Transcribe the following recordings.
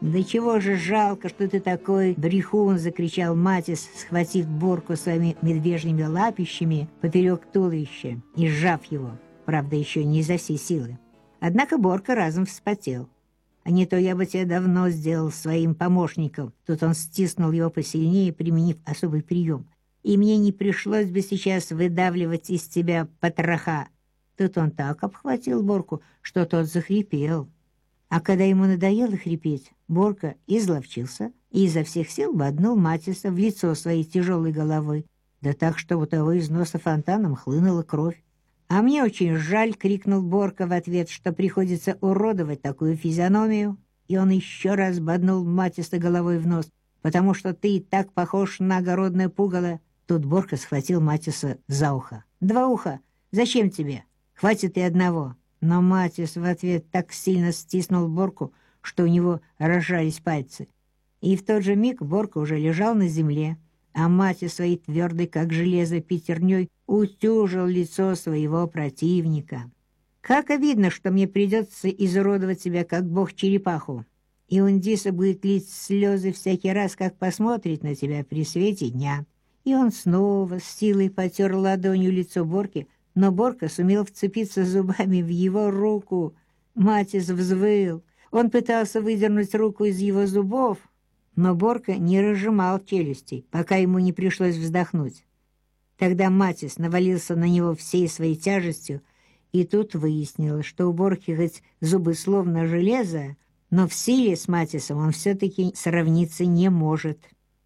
«Да чего же жалко, что ты такой брехун!» — закричал Матис, схватив Борку своими медвежьими лапищами поперек туловища и сжав его, правда, еще не изо всей силы. Однако Борка разом вспотел. «А не то я бы тебя давно сделал своим помощником». Тут он стиснул его посильнее, применив особый прием. «И мне не пришлось бы сейчас выдавливать из тебя потроха». Тут он так обхватил Борку, что тот захрипел. А когда ему надоело хрипеть, Борка изловчился и изо всех сил боднул Матиса в лицо своей тяжелой головой, да так, что у того из носа фонтаном хлынула кровь. «А мне очень жаль!» — крикнул Борка в ответ, что приходится уродовать такую физиономию, и он еще раз боднул Матиса головой в нос, потому что ты и так похож на огородное пугало. Тут Борка схватил Матиса за ухо. «Два уха! Зачем тебе? Хватит и одного!» Но Матис в ответ так сильно стиснул Борку, что у него разжались пальцы. И в тот же миг Борка уже лежал на земле, а Матис своей твердой, как железо, пятерней утюжил лицо своего противника. «Как обидно, что мне придется изуродовать тебя, как бог-черепаху. И Ундиса будет лить слезы всякий раз, как посмотрит на тебя при свете дня». И он снова с силой потер ладонью лицо Борки, но Борка сумел вцепиться зубами в его руку. Матис взвыл. Он пытался выдернуть руку из его зубов, но Борка не разжимал челюстей, пока ему не пришлось вздохнуть. Тогда Матис навалился на него всей своей тяжестью, и тут выяснилось, что у Борки хоть зубы словно железо, но в силе с Матисом он все-таки сравниться не может.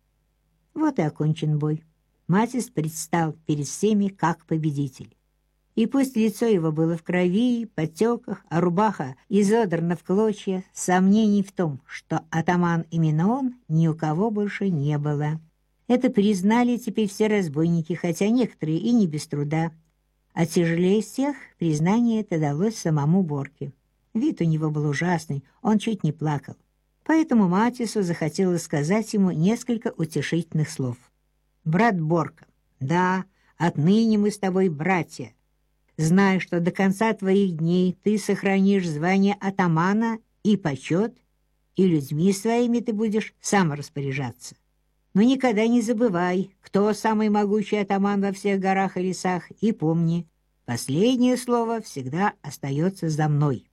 Вот и окончен бой. Матис предстал перед всеми как победитель. И пусть лицо его было в крови, потеках, а рубаха изодрана в клочья, сомнений в том, что атаман именно он, ни у кого больше не было. Это признали теперь все разбойники, хотя некоторые и не без труда. А тяжелее всех признание это далось самому Борке. Вид у него был ужасный, он чуть не плакал. Поэтому Матису захотелось сказать ему несколько утешительных слов. «Брат Борка, да, отныне мы с тобой братья. Знай, что до конца твоих дней ты сохранишь звание атамана и почет, и людьми своими ты будешь сам распоряжаться. Но никогда не забывай, кто самый могучий атаман во всех горах и лесах, и помни, последнее слово всегда остается за мной».